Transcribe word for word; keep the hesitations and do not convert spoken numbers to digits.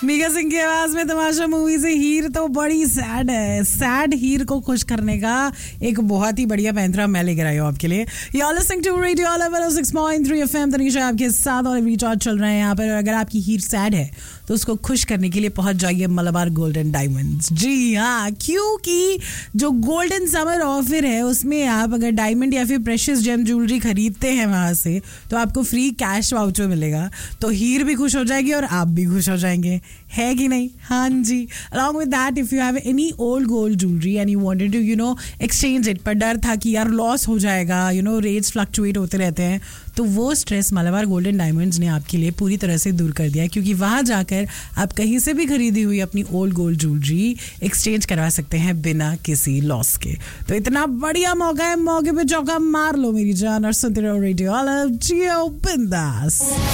मीका सिंह की आवाज में तमाशा मूवी से हीर तो बड़ी सैड है. सैड हीर को खुश करने का एक बहुत ही बढ़िया पैंतरा मैं लेकर आई हूँ आपके लिए. You are listening to radio one O six point three FM. Tanisha आपके साथ और रिचार्ज चल रहे हैं यहाँ पर. अगर आपकी हीर सैड है तो उसको खुश करने के लिए पहुंच जाइए मलाबार गोल्डन डायमंड्स. जी हाँ, क्योंकि जो गोल्डन समर ऑफर है उसमें आप अगर डायमंड या फिर प्रेशियस जेम ज्वेलरी खरीदते हैं वहां से तो आपको फ्री कैश वाउचर मिलेगा. तो हीर भी खुश हो जाएगी और आप भी खुश हो जाएंगे, है कि नहीं? हाँ जी. Along with that, if you have any old gold jewellery and you wanted to you know exchange it, पर डर था कि यार लॉस हो जाएगा, यू नो रेट्स फ्लक्चुएट होते रहते हैं, तो वो स्ट्रेस मलाबार गोल्डन डायमंड्स ने आपके लिए पूरी तरह से दूर कर दिया है. क्योंकि वहां जाकर आप कहीं से भी खरीदी हुई अपनी ओल्ड गोल्ड ज्वेलरी एक्सचेंज करवा सकते हैं बिना किसी लॉस के. तो इतना बढ़िया मौका है, मौके पे चौका मार लो मेरी जान और सुनते रहो रेडियो जियो बिंदास.